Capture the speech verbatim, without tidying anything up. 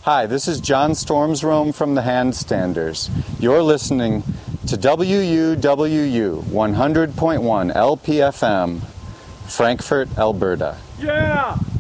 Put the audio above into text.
Hi, this is John Stormsrome from the Handstanders. You're listening to W U W U one hundred point one L P F M, Frankfurt, Alberta. Yeah!